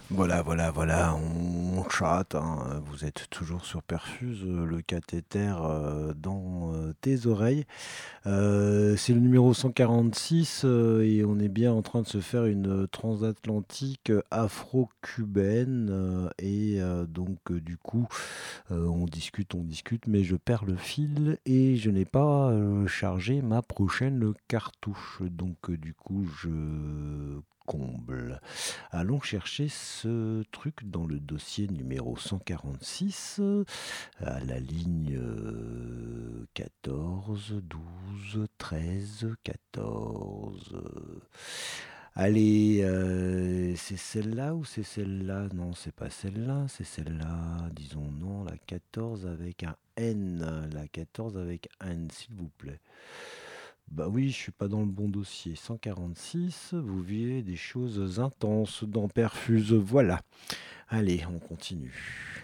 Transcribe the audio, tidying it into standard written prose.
Voilà, voilà, voilà, on chatte, hein, vous êtes toujours sur Perfuse, le cathéter dans tes oreilles. C'est le numéro 146 et on est bien en train de se faire une transatlantique afro-cubaine. Du coup, on discute, mais je perds le fil et je n'ai pas chargé ma prochaine cartouche. Du coup, je comble. Allons chercher ce truc dans le dossier numéro 146, à la ligne 14, 12, 13, 14. Allez, c'est celle-là ou c'est celle-là? Non, c'est pas celle-là, c'est celle-là. Disons non, la 14 avec un N. La 14 avec un N, s'il vous plaît. Bah oui, je suis pas dans le bon dossier. 146, vous vivez des choses intenses dans Perfuse. Voilà. Allez, on continue.